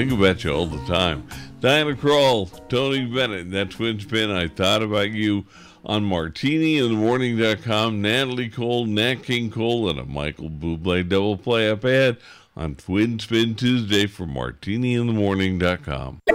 think about you all the time. Diana Krall, Tony Bennett, that Twin Spin, I Thought About You on MartiniInTheMorning.com. Natalie Cole, Nat King Cole, and a Michael Bublé double play up ahead on Twin Spin Tuesday from MartiniInTheMorning.com.